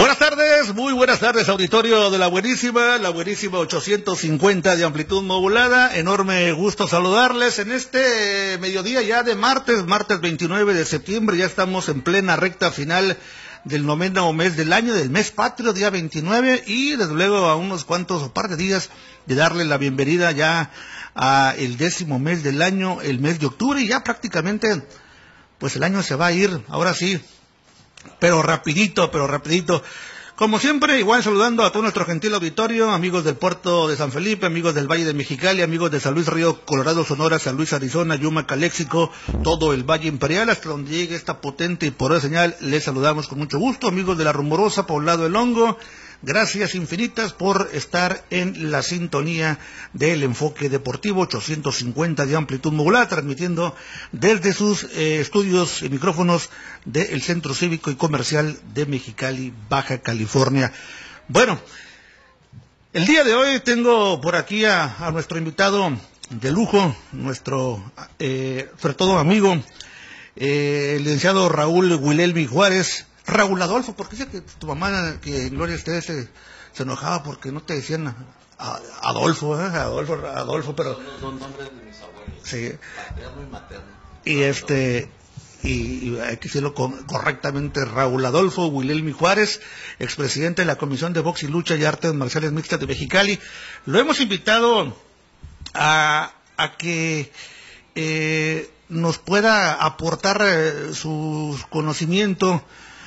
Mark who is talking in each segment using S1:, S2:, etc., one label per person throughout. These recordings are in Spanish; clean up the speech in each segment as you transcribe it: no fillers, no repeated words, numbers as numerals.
S1: Buenas tardes, muy buenas tardes, auditorio de la buenísima 850 de amplitud modulada. Enorme gusto saludarles en este mediodía ya de martes 29 de septiembre. Ya estamos en plena recta final del 9º mes del año, del mes patrio, día 29, y desde luego a unos cuantos o par de días de darle la bienvenida ya a el 10º mes del año, el mes de octubre, y ya prácticamente pues el año se va a ir, ahora sí, pero rapidito. Como siempre, igual saludando a todo nuestro gentil auditorio, amigos del puerto de San Felipe, amigos del Valle de Mexicali, amigos de San Luis Río Colorado, Sonora, San Luis, Arizona, Yuma, Caléxico, todo el Valle Imperial, hasta donde llegue esta potente y poderosa señal, les saludamos con mucho gusto, amigos de La Rumorosa, Poblado del Hongo. Gracias infinitas por estar en la sintonía del Enfoque Deportivo 850 de amplitud modulada, transmitiendo desde sus estudios y micrófonos del Centro Cívico y Comercial de Mexicali, Baja California. Bueno, el día de hoy tengo por aquí a nuestro invitado de lujo, nuestro sobre todo amigo, el licenciado Raúl Wilhelmi Juárez. Raúl Adolfo, porque dice que tu mamá, que en gloria esté, se enojaba porque no te decían Adolfo, Adolfo, pero...
S2: Son nombres de mis abuelos.
S1: Sí.
S2: Paterno y materno.
S1: Y hay que decirlo correctamente, Raúl Adolfo Wilhelmi Juárez, expresidente de la Comisión de Box y Lucha y Artes Marciales Mixtas de Mexicali. Lo hemos invitado a que nos pueda aportar su conocimiento,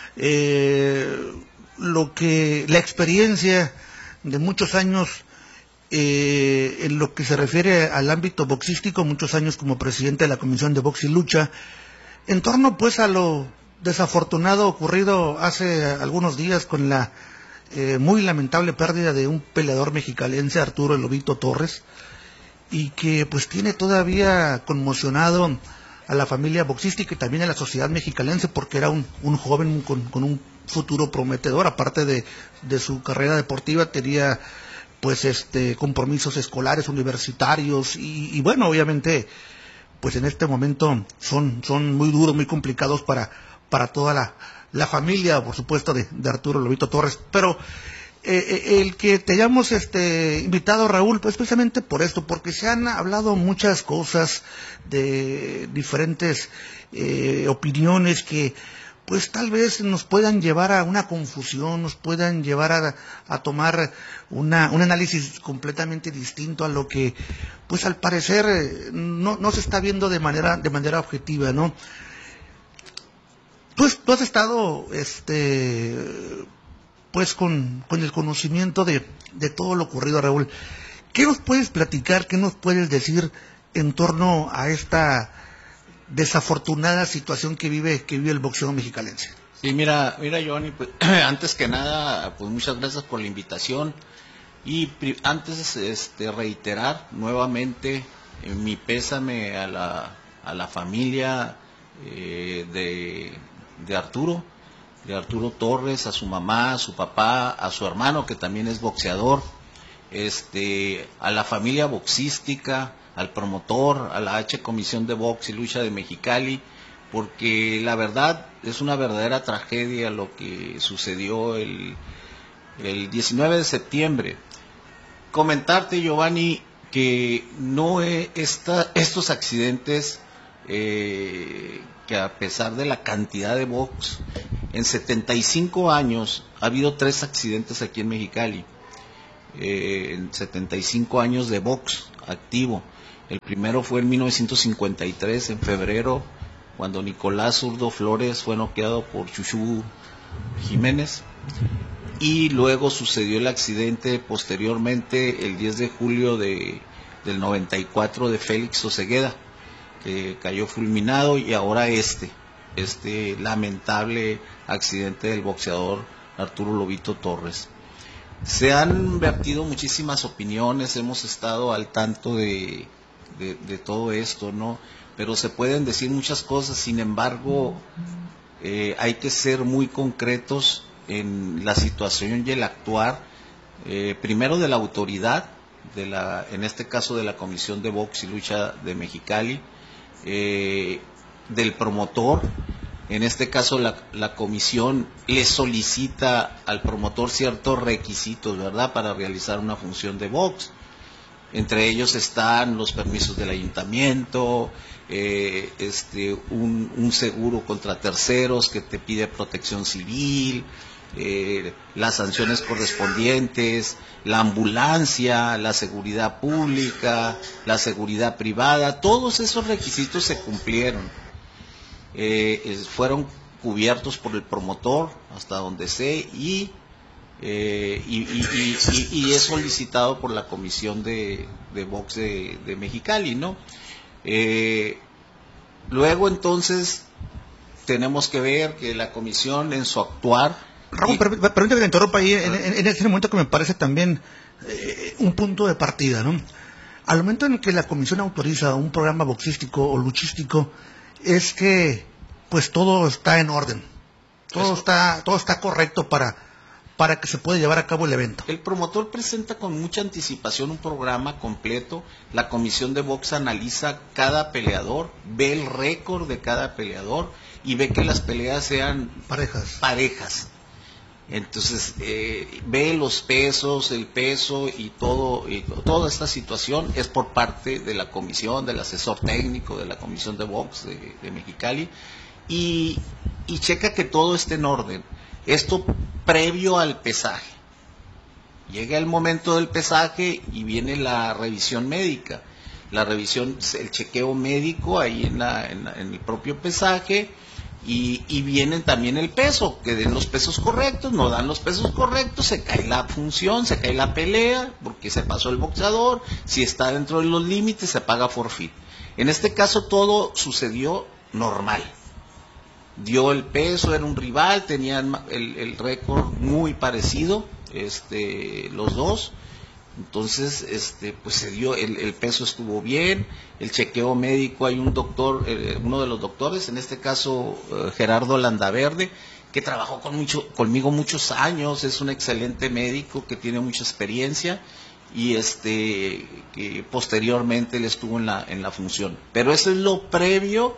S1: la experiencia de muchos años en lo que se refiere al ámbito boxístico, muchos años como presidente de la Comisión de Box y Lucha, en torno pues a lo desafortunado ocurrido hace algunos días con la muy lamentable pérdida de un peleador mexicalense, Arturo El Lobito Torres, y que pues tiene todavía conmocionado a la familia boxística y también a la sociedad mexicalense, porque era un joven con un futuro prometedor. Aparte de su carrera deportiva, tenía pues compromisos escolares, universitarios, y bueno, obviamente pues en este momento son muy duros, muy complicados para toda la familia, por supuesto, de Arturo Lobito Torres. Pero el que te hayamos invitado, Raúl, pues precisamente por esto, porque se han hablado muchas cosas, de diferentes opiniones que pues tal vez nos puedan llevar a una confusión, nos puedan llevar a tomar un análisis completamente distinto a lo que pues al parecer no se está viendo de manera objetiva, ¿no? Tú has estado pues con el conocimiento de todo lo ocurrido, Raúl. ¿Qué nos puedes platicar, qué nos puedes decir en torno a esta desafortunada situación que vive el boxeo mexicalense?
S2: Sí, mira, Giovanni, pues, antes que nada, pues muchas gracias por la invitación. Y antes reiterar nuevamente mi pésame a la familia de Arturo Torres, a su mamá, a su papá, a su hermano que también es boxeador, a la familia boxística, al promotor, a la Comisión de Box y Lucha de Mexicali, porque la verdad es una verdadera tragedia lo que sucedió el 19 de septiembre. Comentarte, Giovanni, que no estos accidentes, que a pesar de la cantidad de box, en 75 años ha habido 3 accidentes aquí en Mexicali, en 75 años de box activo. El primero fue en 1953, en febrero, cuando Nicolás Zurdo Flores fue noqueado por Chuchu Jiménez, y luego sucedió el accidente posteriormente el 10 de julio del 94 de Félix Osegueda, que cayó fulminado, y ahora este lamentable accidente del boxeador Arturo Lobito Torres. Se han vertido muchísimas opiniones, hemos estado al tanto de todo esto, ¿no? Pero se pueden decir muchas cosas, sin embargo, hay que ser muy concretos en la situación y el actuar, primero de la autoridad, en este caso de la Comisión de Box y Lucha de Mexicali, del promotor, En este caso la comisión le solicita al promotor ciertos requisitos, ¿verdad?, para realizar una función de box. Entre ellos están los permisos del ayuntamiento, un seguro contra terceros que te pide protección civil, las sanciones correspondientes, la ambulancia, la seguridad pública, la seguridad privada. Todos esos requisitos se cumplieron. Fueron cubiertos por el promotor, hasta donde sé, y es solicitado por la comisión de box de Mexicali, ¿no? Luego entonces tenemos que ver que la comisión en su actuar...
S1: Ramón, permítame que te interrumpa ahí, en ese momento que me parece también un punto de partida, ¿no? Al momento en que la comisión autoriza un programa boxístico o luchístico, es que pues todo está en orden, todo está correcto para que se pueda llevar a cabo el evento.
S2: El promotor presenta con mucha anticipación un programa completo, la comisión de box analiza cada peleador, ve el récord de cada peleador y ve que las peleas sean parejas. Entonces ve los pesos, el peso y toda esta situación es por parte de la comisión, del asesor técnico de la comisión de box de Mexicali, y checa que todo esté en orden. Esto previo al pesaje. Llega el momento del pesaje y viene la revisión médica. La revisión, el chequeo médico ahí en el propio pesaje, y vienen también el peso, que den los pesos correctos. No dan los pesos correctos, se cae la función, se cae la pelea, porque se pasó el boxeador. Si está dentro de los límites, se paga forfeit. En este caso todo sucedió normal. Dio el peso, era un rival, tenían el récord muy parecido, los dos. Entonces, pues se dio, el peso estuvo bien, el chequeo médico, hay un doctor, uno de los doctores, en este caso Gerardo Landaverde, que trabajó conmigo muchos años, es un excelente médico que tiene mucha experiencia, y que posteriormente él estuvo en la función. Pero eso es lo previo.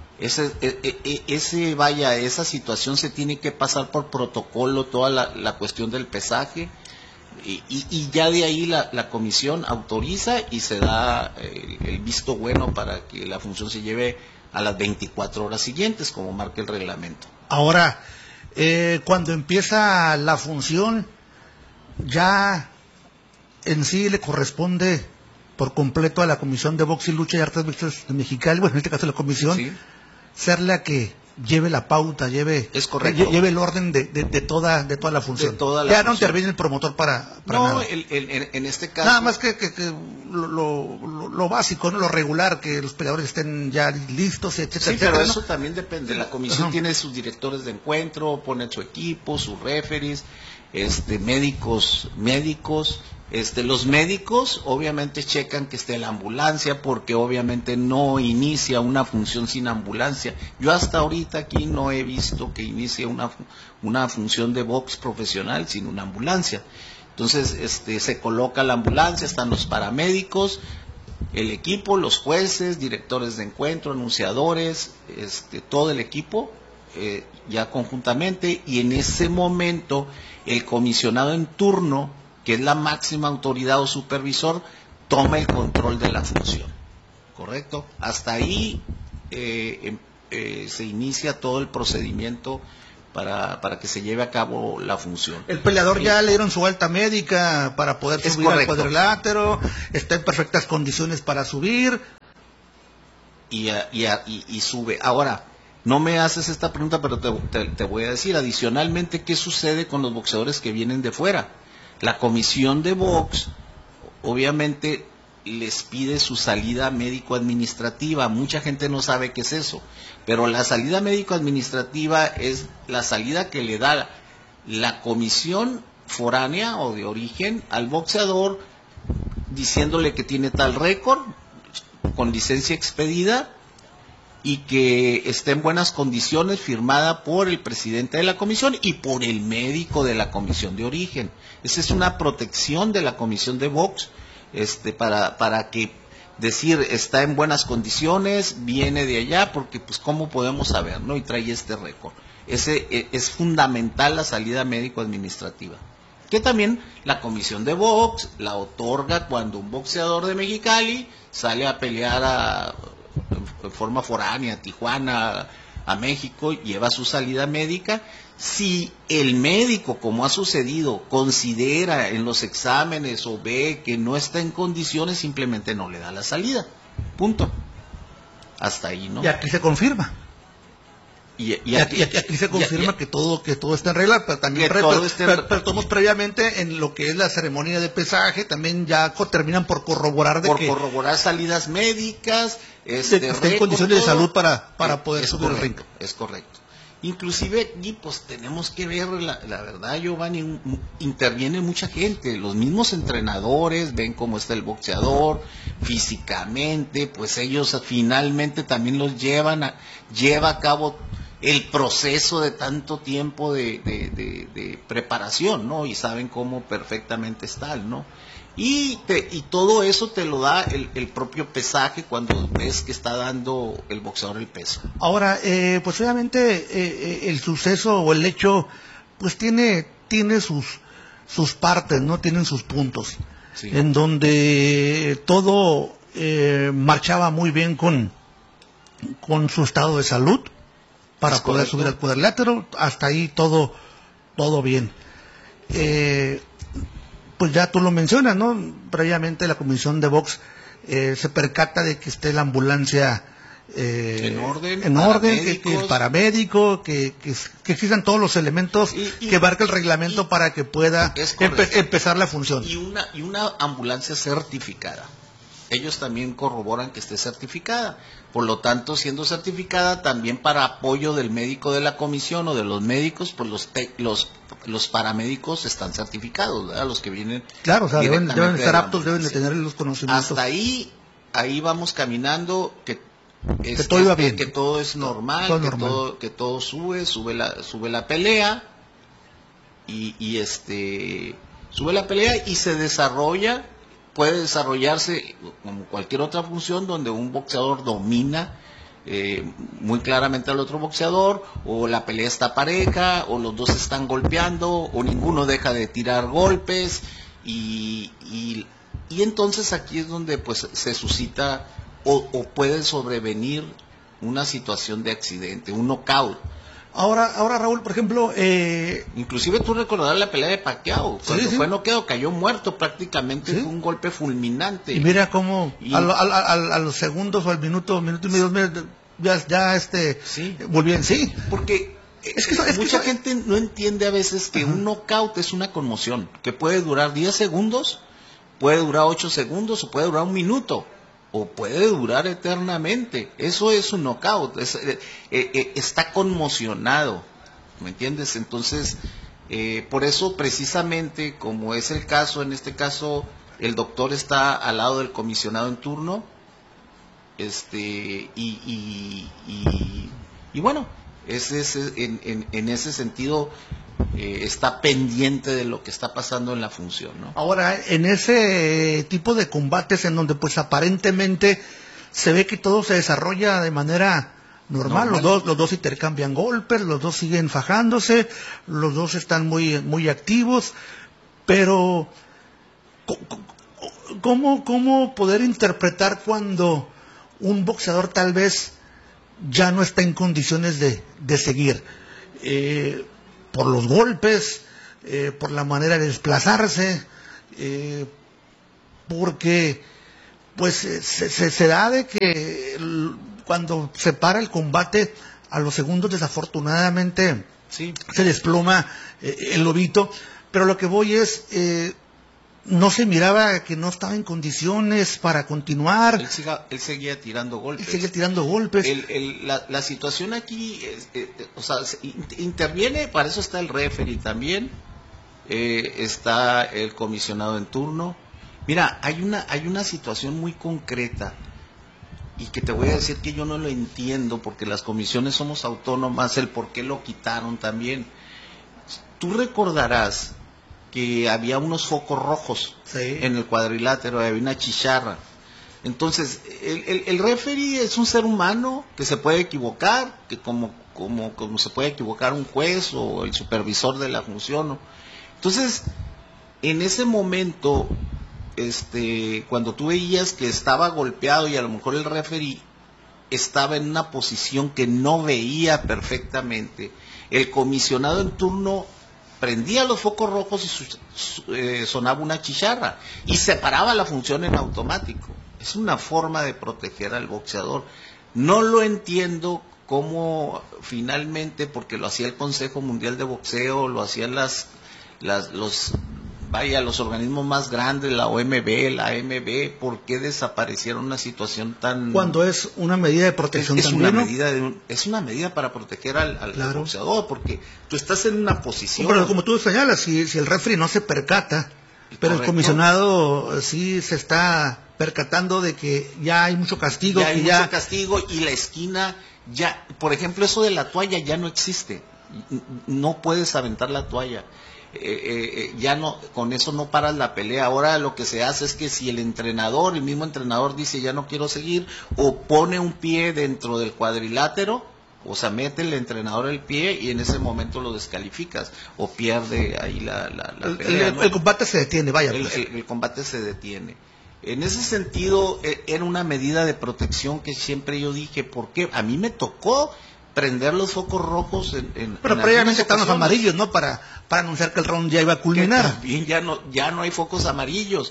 S2: Esa situación se tiene que pasar por protocolo, toda la cuestión del pesaje, y ya de ahí la comisión autoriza y se da el visto bueno para que la función se lleve a las 24 horas siguientes, como marca el reglamento.
S1: Ahora, cuando empieza la función, ya en sí le corresponde por completo a la Comisión de Box y Lucha y Artes Mixtas de Mexicali, bueno, en este caso la comisión, ¿sí?, ser la que lleve la pauta, lleve el orden de toda la función. Ya no interviene el promotor para
S2: no,
S1: nada.
S2: En este caso...
S1: Nada más que lo básico, ¿no?, lo regular, que los peleadores estén ya listos, etcétera.
S2: Sí,
S1: etcétera,
S2: pero
S1: ¿no?
S2: eso también depende. La comisión tiene sus directores de encuentro, pone su equipo, sus referees, médicos. Los médicos obviamente checan que esté la ambulancia, porque obviamente no inicia una función sin ambulancia. Yo hasta ahorita aquí no he visto que inicie una función de box profesional sin una ambulancia. Entonces se coloca la ambulancia, están los paramédicos, el equipo, los jueces, directores de encuentro, anunciadores, todo el equipo ya conjuntamente, y en ese momento el comisionado en turno, que es la máxima autoridad o supervisor, toma el control de la función, ¿correcto? Hasta ahí se inicia todo el procedimiento para que se lleve a cabo la función.
S1: El peleador ya le dieron su alta médica para poder subir al cuadrilátero, está en perfectas condiciones para subir.
S2: Y sube. Ahora, no me haces esta pregunta, pero te voy a decir, adicionalmente, ¿qué sucede con los boxeadores que vienen de fuera? La comisión de box, obviamente, les pide su salida médico-administrativa. Mucha gente no sabe qué es eso, pero la salida médico-administrativa es la salida que le da la comisión foránea o de origen al boxeador, diciéndole que tiene tal récord, con licencia expedida, y que esté en buenas condiciones, firmada por el presidente de la comisión y por el médico de la comisión de origen. Esa es una protección de la comisión de box, para que decir está en buenas condiciones, viene de allá, porque pues cómo podemos saber, ¿no? Y trae este récord. Es fundamental la salida médico-administrativa, que también la comisión de box la otorga cuando un boxeador de Mexicali sale a pelear en forma foránea a Tijuana, a México, lleva su salida médica. Si el médico, como ha sucedido, considera en los exámenes o ve que no está en condiciones, simplemente no le da la salida. Punto. Hasta ahí, ¿no?
S1: Y aquí se confirma. Y aquí se confirma que todo está en regla, pero también pero todos previamente en lo que es la ceremonia de pesaje también ya terminan por corroborar
S2: corroborar salidas médicas,
S1: esté en condiciones de salud para poder subir el ring.
S2: Es correcto. Inclusive, y pues tenemos que ver, la verdad, Giovanni, interviene mucha gente, los mismos entrenadores ven cómo está el boxeador físicamente, pues ellos finalmente también lleva a cabo el proceso de tanto tiempo de preparación, ¿no? Y saben cómo perfectamente está, ¿no? Y todo eso te lo da el propio pesaje cuando ves que está dando el boxeador el peso.
S1: Ahora, pues obviamente el suceso o el hecho, pues tiene sus partes, ¿no? Tienen sus puntos, sí, en donde todo marchaba muy bien con su estado de salud para poder subir al cuadrilátero, hasta ahí todo bien. Pues ya tú lo mencionas, ¿no? Previamente la comisión de box se percata de que esté la ambulancia
S2: en orden,
S1: que el paramédico, que existan todos los elementos que marca el reglamento para que pueda empezar la función.
S2: Y una ambulancia certificada. Ellos también corroboran que esté certificada. Por lo tanto, siendo certificada, también para apoyo del médico de la comisión o de los médicos, pues los paramédicos están certificados, ¿verdad? Los que vienen.
S1: Claro, o sea, deben estar aptos, deben de tener los conocimientos.
S2: Hasta ahí vamos caminando, que
S1: todo iba bien.
S2: Que todo es normal, que todo sube la pelea, sube la pelea y se desarrolla. Puede desarrollarse como cualquier otra función donde un boxeador domina muy claramente al otro boxeador, o la pelea está pareja, o los dos están golpeando, o ninguno deja de tirar golpes, y entonces aquí es donde pues se suscita o puede sobrevenir una situación de accidente, un knockout.
S1: Ahora Raúl, por ejemplo,
S2: inclusive tú recordarás la pelea de Pacquiao, cuando fue noqueado, cayó muerto prácticamente,
S1: ¿sí?
S2: Fue un golpe fulminante.
S1: Y mira cómo a los segundos o al minuto y medio,
S2: sí,
S1: volvían, sí.
S2: Porque mucha gente no entiende a veces que un knockout es una conmoción, que puede durar 10 segundos, puede durar 8 segundos o puede durar un minuto. O puede durar eternamente. Eso es un knockout. Está conmocionado, ¿me entiendes? Entonces, por eso precisamente, como es el caso, en este caso, el doctor está al lado del comisionado en turno, y bueno, en ese sentido está pendiente de lo que está pasando en la función, ¿no?
S1: Ahora, en ese tipo de combates en donde pues aparentemente se ve que todo se desarrolla de manera normal. Los dos intercambian golpes, los dos siguen fajándose, los dos están muy activos, pero ¿cómo poder interpretar cuando un boxeador tal vez ya no está en condiciones de seguir? Por los golpes, por la manera de desplazarse, porque pues se da de que cuando se para el combate, a los segundos desafortunadamente
S2: sí,
S1: se desploma el lobito, pero lo que voy es, no se miraba que no estaba en condiciones para continuar.
S2: Él seguía tirando golpes. La situación aquí, o sea, interviene, para eso está el referee también, está el comisionado en turno. Mira, hay una situación muy concreta, y que te voy a decir que yo no lo entiendo, porque las comisiones somos autónomas, el por qué lo quitaron también. Tú recordarás que había unos focos rojos, sí, en el cuadrilátero, había una chicharra. Entonces, el referee es un ser humano que se puede equivocar, que como se puede equivocar un juez o el supervisor de la función, ¿no? Entonces, en ese momento, cuando tú veías que estaba golpeado y a lo mejor el referee estaba en una posición que no veía perfectamente, el comisionado en turno prendía los focos rojos y sonaba una chicharra y separaba la función en automático. Es una forma de proteger al boxeador. No lo entiendo cómo finalmente, porque lo hacía el Consejo Mundial de Boxeo, lo hacían los organismos más grandes, la OMB, la AMB, ¿por qué desaparecieron una situación tan...
S1: Cuando es una medida de protección
S2: es
S1: también,
S2: una
S1: ¿no?
S2: medida es una medida para proteger al
S1: Claro.
S2: boxeador, porque tú estás en una posición...
S1: Pero como tú señalas, si el referee no se percata, pero
S2: Correcto.
S1: el comisionado sí se está percatando de que ya hay mucho castigo,
S2: ya hay
S1: que
S2: mucho castigo y la esquina ya, por ejemplo, eso de la toalla ya no existe. No puedes aventar la toalla. Ya no, con eso no paras la pelea. Ahora lo que se hace es que si el mismo entrenador dice ya no quiero seguir, o pone un pie dentro del cuadrilátero, o sea, mete el entrenador el pie y en ese momento lo descalificas, o pierde ahí la pelea, ¿no?
S1: El combate se detiene, vaya. Pues.
S2: El combate se detiene. En ese sentido, era una medida de protección que siempre yo dije, ¿por qué? A mí me tocó prender los focos rojos
S1: Pero previamente están los amarillos, ¿no? Para anunciar que el round ya iba a culminar.
S2: También ya no hay focos amarillos.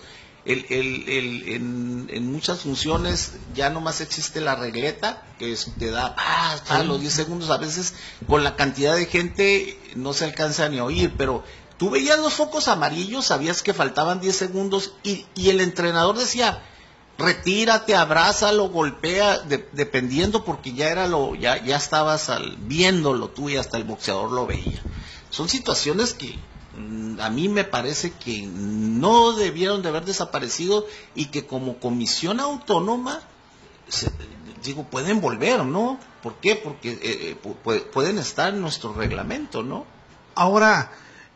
S2: En muchas funciones ya nomás existe la regleta, que te da a los 10 segundos. A veces con la cantidad de gente no se alcanza ni a oír, pero tú veías los focos amarillos, sabías que faltaban 10 segundos y el entrenador decía, retírate, abrázalo, golpea, dependiendo, porque ya estabas viéndolo tú y hasta el boxeador lo veía. Son situaciones que a mí me parece que no debieron de haber desaparecido y que como comisión autónoma, pueden volver, ¿no? ¿Por qué? Porque pueden estar en nuestro reglamento, ¿no?
S1: Ahora,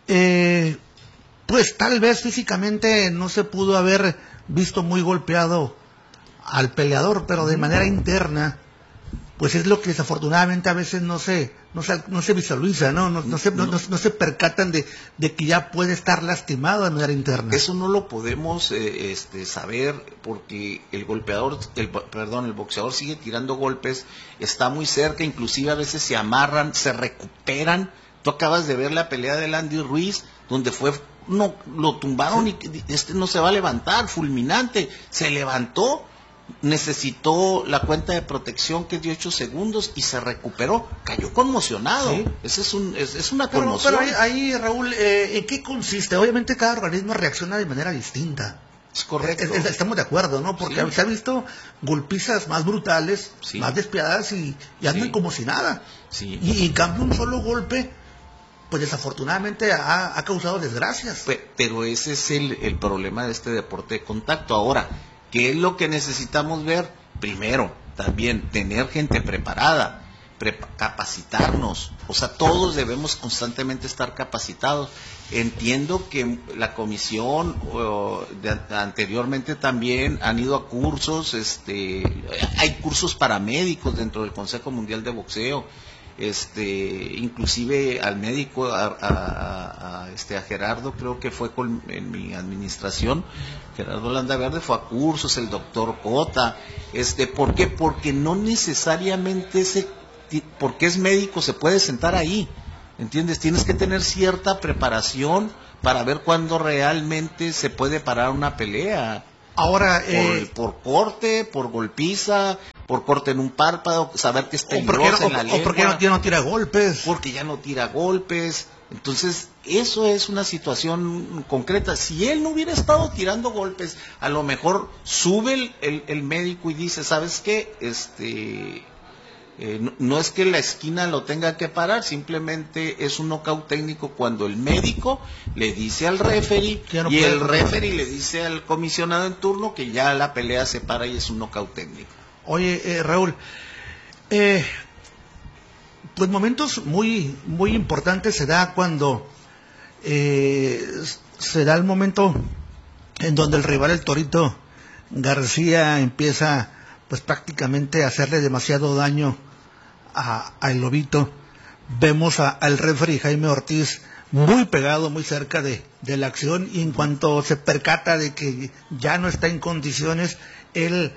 S1: pues tal vez físicamente no se pudo haber visto muy golpeado al peleador, pero de manera interna, pues es lo que desafortunadamente a veces no se visualiza, ¿no? No se percatan de que ya puede estar lastimado de manera interna.
S2: Eso no lo podemos saber, porque el boxeador sigue tirando golpes, está muy cerca, inclusive a veces se amarran, se recuperan. Tú acabas de ver la pelea de Andy Ruiz, donde lo tumbaron, sí. Y no se va a levantar, fulminante, se levantó, necesitó la cuenta de protección que dio 8 segundos y se recuperó, cayó conmocionado. Sí. Es una conmoción.
S1: Pero ahí, Raúl, ¿en qué consiste? Obviamente cada organismo reacciona de manera distinta.
S2: Es correcto.
S1: Estamos de acuerdo, ¿no? Porque sí. Se ha visto golpizas más brutales, sí. Más despiadadas y andan como si nada.
S2: Sí.
S1: Y en cambio un solo golpe, pues desafortunadamente ha causado desgracias.
S2: Pero ese es el problema de este deporte de contacto. Ahora, ¿qué es lo que necesitamos ver? Primero, también tener gente preparada, capacitarnos. O sea, todos debemos constantemente estar capacitados. Entiendo que la comisión anteriormente también han ido a cursos, hay cursos para médicos dentro del Consejo Mundial de Boxeo. Inclusive al médico, a Gerardo, creo que fue en mi administración, Gerardo Landaverde fue a cursos, el doctor Cota. ¿Por qué? Porque no necesariamente porque es médico se puede sentar ahí, ¿entiendes? Tienes que tener cierta preparación para ver cuándo realmente se puede parar una pelea.
S1: Ahora,
S2: por corte, por golpiza, por corte en un párpado, saber que es peligroso en la lengua.
S1: O porque ya no tira golpes.
S2: Porque ya no tira golpes. Entonces, eso es una situación concreta. Si él no hubiera estado tirando golpes, a lo mejor sube el médico y dice, ¿sabes qué? No es que la esquina lo tenga que parar, simplemente es un nocaut técnico cuando el médico le dice al referee y el referee le dice al comisionado en turno que ya la pelea se para y es un nocaut técnico.
S1: Oye, Raúl, pues momentos muy muy importantes se da cuando se da el momento en donde el rival, el Torito, García empieza pues prácticamente a hacerle demasiado daño al Lobito. Vemos al referee Jaime Ortiz muy pegado, muy cerca de la acción, y en cuanto se percata de que ya no está en condiciones, él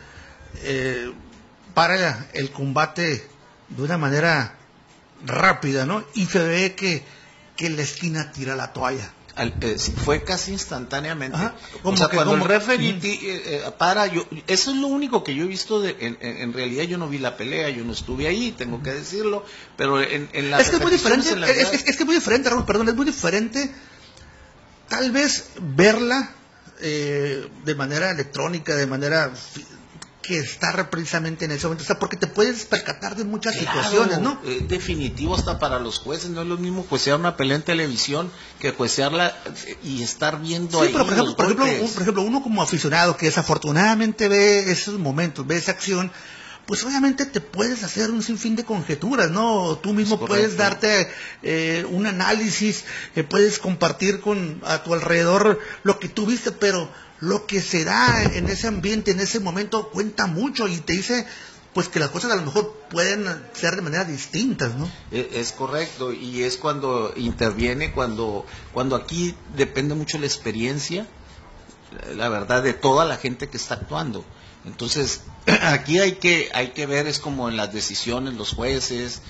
S1: para el combate de una manera rápida, ¿no? Y se ve que en la esquina tira la toalla.
S2: Fue casi instantáneamente.
S1: Ajá,
S2: o sea, cuando el referee para, eso es lo único que yo he visto. En realidad yo no vi la pelea, yo no estuve ahí, tengo que decirlo, pero en la
S1: es que es muy diferente,
S2: verdad...
S1: es que es muy diferente, Raúl, perdón, es muy diferente tal vez verla de manera electrónica, de manera que está precisamente en ese momento, o sea, porque te puedes percatar de muchas situaciones, ¿no?
S2: Definitivo, hasta para los jueces no es lo mismo juecear una pelea en televisión que juecearla y estar viendo ahí.
S1: Sí, pero por ejemplo, uno como aficionado que desafortunadamente ve esos momentos, ve esa acción, pues obviamente te puedes hacer un sinfín de conjeturas, ¿no? Tú mismo puedes darte un análisis, puedes compartir a tu alrededor lo que tú viste, pero lo que se da en ese ambiente, en ese momento, cuenta mucho y te dice pues que las cosas a lo mejor pueden ser de manera distintas, ¿no?
S2: Es correcto, y es cuando interviene, cuando aquí depende mucho la experiencia, la verdad, de toda la gente que está actuando. Entonces, aquí hay que ver, es como en las decisiones, los jueces,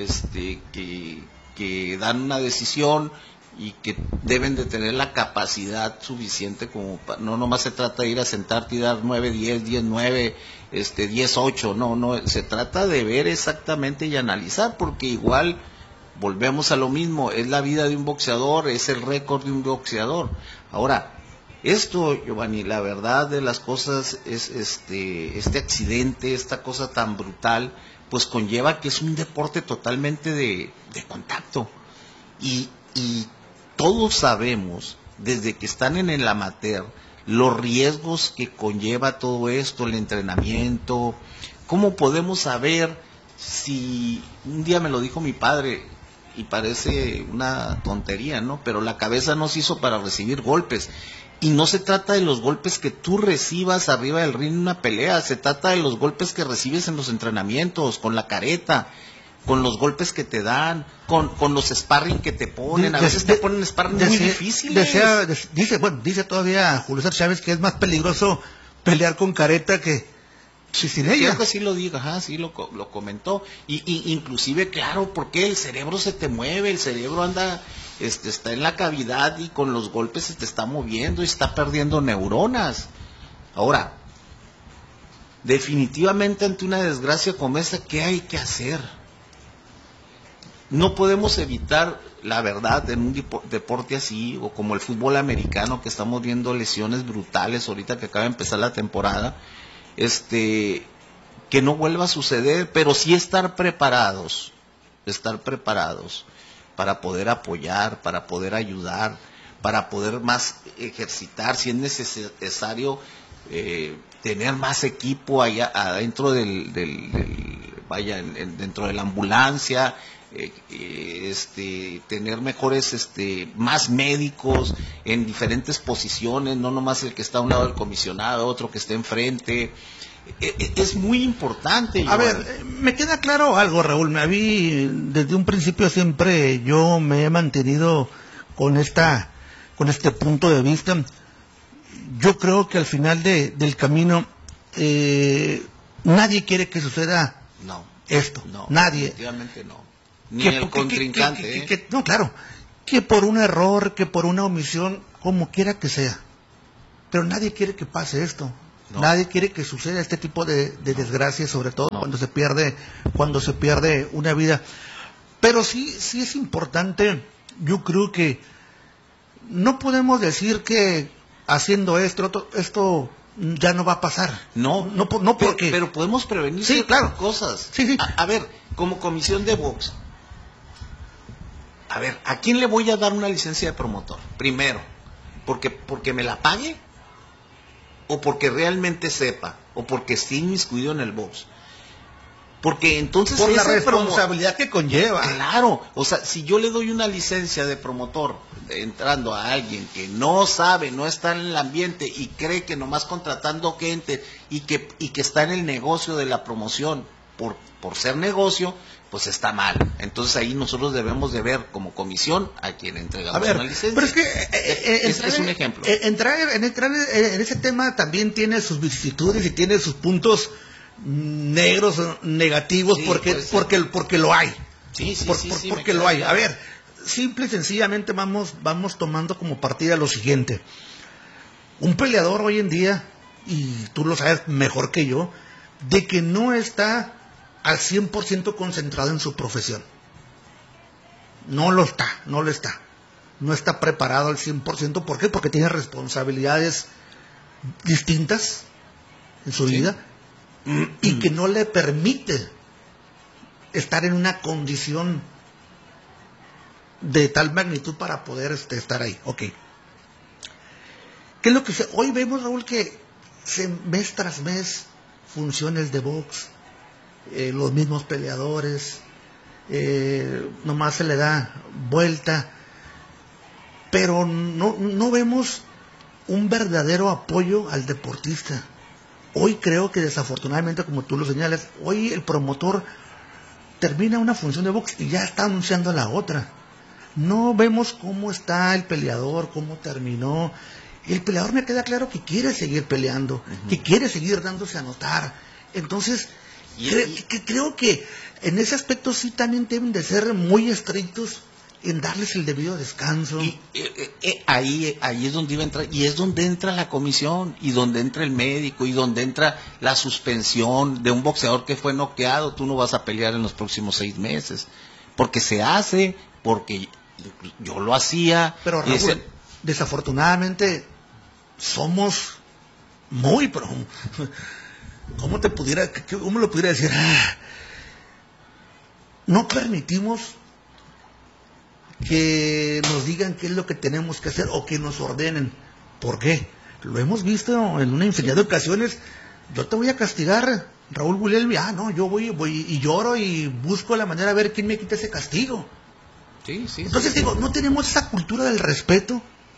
S2: que dan una decisión y que deben de tener la capacidad suficiente como no nomás se trata de ir a sentarte y dar 9-10, 10-9, 10-8, no, se trata de ver exactamente y analizar, porque igual volvemos a lo mismo, es la vida de un boxeador, es el récord de un boxeador. Ahora, esto, Giovanni, la verdad de las cosas es este accidente, esta cosa tan brutal, pues conlleva que es un deporte totalmente de contacto. Y todos sabemos, desde que están en el amateur, los riesgos que conlleva todo esto, el entrenamiento. ¿Cómo podemos saber si, un día me lo dijo mi padre, y parece una tontería, ¿no? Pero la cabeza no se hizo para recibir golpes. Y no se trata de los golpes que tú recibas arriba del ring en una pelea, se trata de los golpes que recibes en los entrenamientos, con la careta, con los golpes que te dan, con los sparring que te ponen. A veces te ponen sparring muy difíciles.
S1: Dice todavía Julio César Chávez que es más peligroso pelear con careta que sin ella.
S2: Creo que sí lo digo, sí lo comentó. Y inclusive, claro, porque el cerebro se te mueve, el cerebro anda, está en la cavidad y con los golpes se te está moviendo y está perdiendo neuronas. Ahora, definitivamente ante una desgracia como esta, ¿qué hay que hacer? No podemos evitar, la verdad, en un deporte así, o como el fútbol americano, que estamos viendo lesiones brutales ahorita que acaba de empezar la temporada, que no vuelva a suceder, pero sí estar preparados para poder apoyar, para poder ayudar, para poder más ejercitar, si es necesario tener más equipo allá adentro dentro de la ambulancia, tener mejores, más médicos en diferentes posiciones, no nomás el que está a un lado del comisionado, otro que esté enfrente. Es muy importante.
S1: A ver, me queda claro algo, Raúl. Desde un principio siempre yo me he mantenido con este punto de vista. Yo creo que al final del camino nadie quiere que suceda esto.
S2: No,
S1: nadie.
S2: Definitivamente no. Ni el contrincante.
S1: No, claro. Que por un error, que por una omisión, como quiera que sea. Pero nadie quiere que pase esto. No. Nadie quiere que suceda este tipo de desgracias, sobre todo cuando se pierde una vida. Pero sí es importante. Yo creo que no podemos decir que haciendo esto ya no va a pasar.
S2: No porque... Pero podemos prevenir cosas.
S1: Sí.
S2: A ver, como comisión de box, a ver, ¿a quién le voy a dar una licencia de promotor? Primero, porque me la pague, o porque realmente sepa, o porque esté inmiscuido en el box. Porque entonces
S1: por la responsabilidad que conlleva.
S2: Claro, o sea, si yo le doy una licencia de promotor entrando a alguien que no sabe, no está en el ambiente y cree que nomás contratando gente y que está en el negocio de la promoción por ser negocio, pues está mal. Entonces ahí nosotros debemos de ver como comisión a quien entregamos una licencia.
S1: Pero es que
S2: es un ejemplo.
S1: Entrar en ese tema también tiene sus vicisitudes y tiene sus puntos negros, negativos, sí, porque lo hay. Porque lo hay. A ver, simple y sencillamente vamos tomando como partida lo siguiente. Un peleador hoy en día, y tú lo sabes mejor que yo, de que no está al 100% concentrado en su profesión. No lo está. No está preparado al 100%. ¿Por qué? Porque tiene responsabilidades distintas en su vida y que no le permite estar en una condición de tal magnitud para poder estar ahí. Ok. ¿Qué es lo que hoy vemos, Raúl, que mes tras mes funciones de box, los mismos peleadores, nomás se le da vuelta, pero no vemos un verdadero apoyo al deportista. Hoy creo que desafortunadamente, como tú lo señalas, hoy el promotor termina una función de box y ya está anunciando la otra. No vemos cómo está el peleador, cómo terminó. El peleador me queda claro que quiere seguir peleando, que quiere seguir dándose a notar. Entonces, creo que en ese aspecto sí también deben de ser muy estrictos en darles el debido descanso.
S2: Y ahí es donde iba a entrar, y es donde entra la comisión, y donde entra el médico, y donde entra la suspensión de un boxeador que fue noqueado. Tú no vas a pelear en los próximos 6 meses, porque se hace, porque yo lo hacía.
S1: Pero Raúl, desafortunadamente somos muy ¿cómo lo pudiera decir? No permitimos que nos digan qué es lo que tenemos que hacer o que nos ordenen. ¿Por qué? Lo hemos visto en una infinidad de ocasiones. Yo te voy a castigar, Raúl Guglielmi. No, yo voy y lloro y busco la manera de ver quién me quita ese castigo. Entonces digo, no tenemos esa cultura del respeto.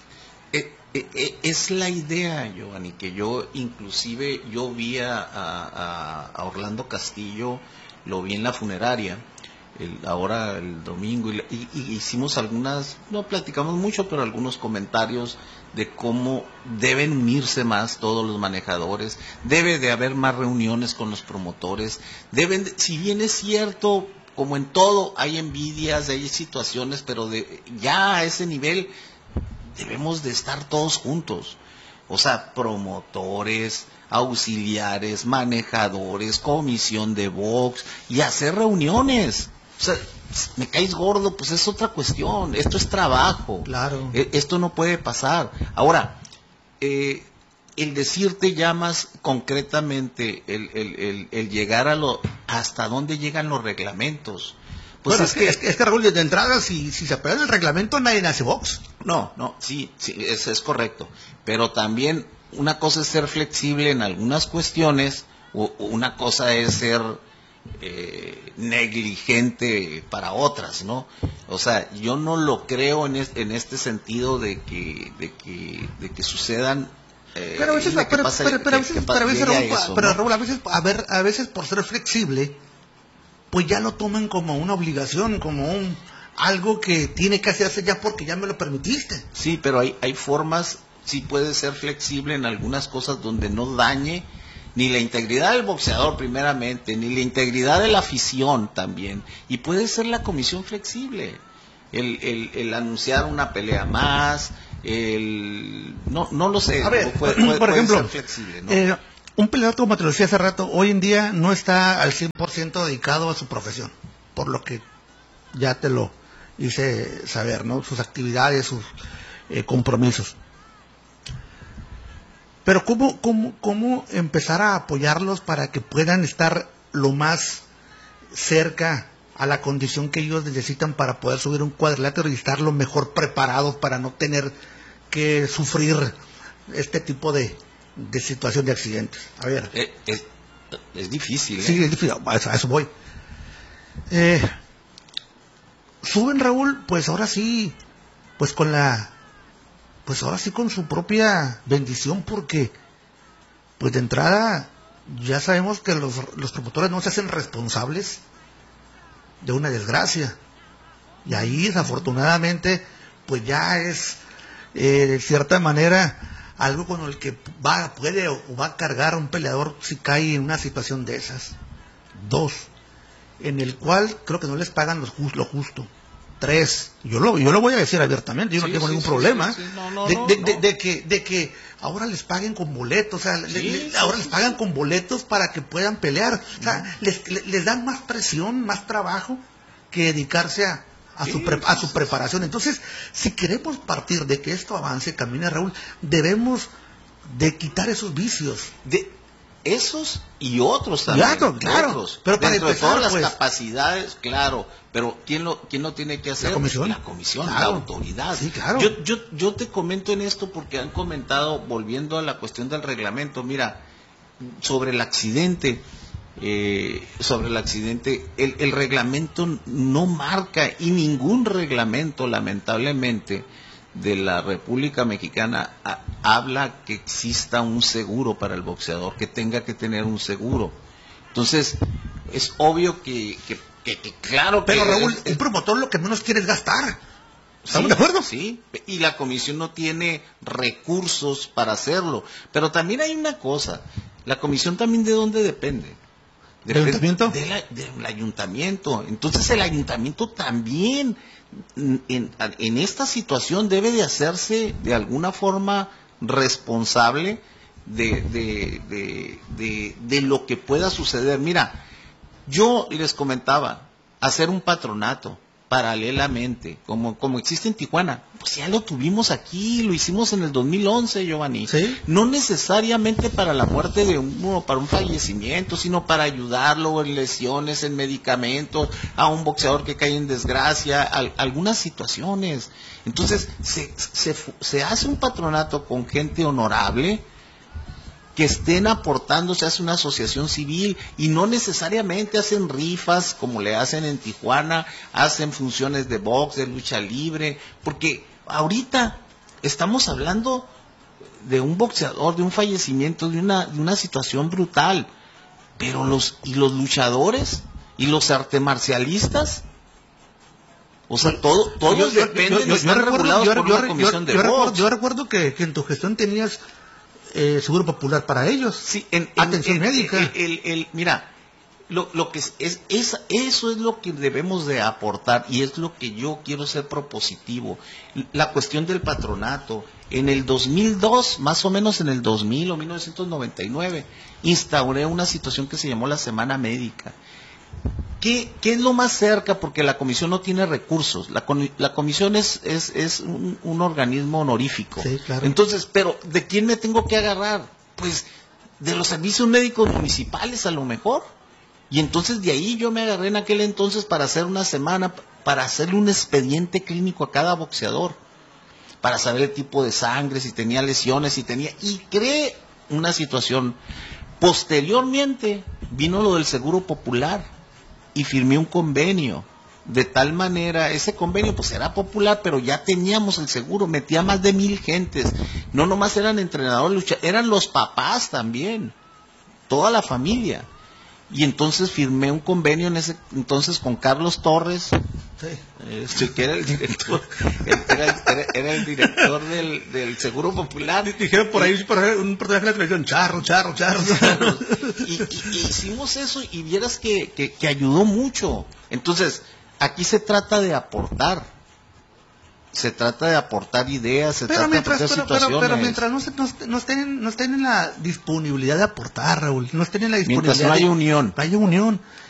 S2: Es la idea, Giovanni, que yo inclusive vi a Orlando Castillo, lo vi en la funeraria, ahora el domingo, y hicimos no platicamos mucho, pero algunos comentarios de cómo deben unirse más todos los manejadores, debe de haber más reuniones con los promotores, si bien es cierto, como en todo, hay envidias, hay situaciones, pero ya a ese nivel debemos de estar todos juntos. O sea, promotores, auxiliares, manejadores, comisión de box, y hacer reuniones. O sea, me caes gordo, pues es otra cuestión. Esto es trabajo.
S1: Claro.
S2: Esto no puede pasar. Ahora, el decirte ya más concretamente, el llegar hasta dónde llegan los reglamentos.
S1: Pues bueno, es que Raúl, de entrada, si se apega el reglamento, nadie hace box.
S2: No, sí, es correcto. Pero también una cosa es ser flexible en algunas cuestiones, una cosa es ser negligente para otras, ¿no? O sea, yo no lo creo en este sentido de que sucedan.
S1: Pero a veces, Raúl, a veces por ser flexible, pues ya lo toman como una obligación, como algo que tiene que hacerse ya porque ya me lo permitiste.
S2: Sí, pero hay formas, sí puede ser flexible en algunas cosas donde no dañe ni la integridad del boxeador primeramente, ni la integridad de la afición también. Y puede ser la comisión flexible, el anunciar una pelea más, no lo sé.
S1: A ver,
S2: puede
S1: por ejemplo,
S2: ser flexible, ¿no?
S1: Un peleador, como te lo decía hace rato, hoy en día no está al 100% dedicado a su profesión, por lo que ya te lo hice saber, ¿no? Sus actividades, sus compromisos. Pero ¿cómo empezar a apoyarlos para que puedan estar lo más cerca a la condición que ellos necesitan para poder subir un cuadrilátero y estar lo mejor preparados para no tener que sufrir este tipo de situación de accidentes? A ver.
S2: Es difícil, ¿eh?
S1: Sí, es difícil, a eso voy. Suben, Raúl, pues ahora sí, pues ahora sí con su propia bendición, porque pues de entrada ya sabemos que los promotores no se hacen responsables de una desgracia, y ahí desafortunadamente pues ya es de cierta manera algo con el que puede o va a cargar a un peleador si cae en una situación de esas. 2, en el cual creo que no les pagan lo justo. 3, yo lo voy a decir abiertamente, yo no tengo ningún problema de que ahora les paguen con boletos, o sea, ahora les pagan con boletos para que puedan pelear, o sea, les dan más presión, más trabajo que dedicarse a su preparación. Entonces, si queremos partir de que esto avance, camine, Raúl, debemos de quitar esos vicios.
S2: Esos y otros también.
S1: Claro.
S2: Otros.
S1: Pero para
S2: dentro
S1: empezar,
S2: de todas
S1: pues,
S2: las capacidades, claro. Pero ¿quién lo tiene que hacer?
S1: La comisión.
S2: La comisión,
S1: claro.
S2: la autoridad.
S1: Sí, claro.
S2: Yo te comento en esto porque han comentado, volviendo a la cuestión del reglamento, mira, sobre el accidente, el reglamento no marca, y ningún reglamento, lamentablemente, de la República Mexicana habla que exista un seguro para el boxeador, que tenga que tener un seguro. Entonces, es obvio que claro que...
S1: Pero Raúl, un promotor lo que menos quiere es gastar. ¿Estamos de acuerdo?
S2: Sí, y la comisión no tiene recursos para hacerlo. Pero también hay una cosa, la comisión también ¿de dónde depende?
S1: ¿Del ayuntamiento?
S2: Del ayuntamiento. Entonces el ayuntamiento también en esta situación debe de hacerse de alguna forma responsable de lo que pueda suceder. Mira, yo les comentaba, hacer un patronato paralelamente, como existe en Tijuana, pues ya lo tuvimos aquí, lo hicimos en el 2011, Giovanni.
S1: ¿Sí?
S2: No necesariamente para la muerte de uno, para un fallecimiento, sino para ayudarlo en lesiones, en medicamentos, a un boxeador que cae en desgracia, algunas situaciones. Entonces, se hace un patronato con gente honorable, que estén aportando, se hace una asociación civil, y no necesariamente hacen rifas como le hacen en Tijuana, hacen funciones de box, de lucha libre, porque ahorita estamos hablando de un boxeador, de un fallecimiento, de una situación brutal, pero los luchadores y los artemarcialistas, o sea, todos dependen, están regulados por una comisión de box.
S1: Yo recuerdo que en tu gestión tenías seguro popular para ellos.
S2: Sí,
S1: atención médica.
S2: Mira, lo que eso es lo que debemos de aportar, y es lo que yo quiero ser propositivo. La cuestión del patronato. En el 2002, más o menos en el 2000 o 1999, instauré una situación que se llamó la Semana Médica. ¿Qué es lo más cerca? Porque la comisión no tiene recursos. La comisión es un organismo honorífico.
S1: Sí, claro.
S2: Entonces, pero ¿de quién me tengo que agarrar? Pues de los servicios médicos municipales a lo mejor. Y entonces de ahí yo me agarré en aquel entonces para hacer una semana, para hacerle un expediente clínico a cada boxeador, para saber el tipo de sangre, si tenía lesiones, y creé una situación. Posteriormente vino lo del Seguro Popular y firmé un convenio, de tal manera, ese convenio pues era popular, pero ya teníamos el seguro, metía más de 1,000 gentes, no nomás eran entrenadores, eran los papás también, toda la familia. Y entonces firmé un convenio en ese entonces con Carlos Torres, que era el director, era el director del Seguro Popular.
S1: Dijeron por ahí un personaje de la televisión, charro.
S2: Y hicimos eso, y vieras que ayudó mucho. Entonces, aquí se trata de aportar. Se trata de aportar ideas, se trata de aportar situaciones.
S1: Pero mientras no estén en la disponibilidad de aportar, Raúl, no estén en la disponibilidad.
S2: Mientras no haya unión.
S1: No haya unión.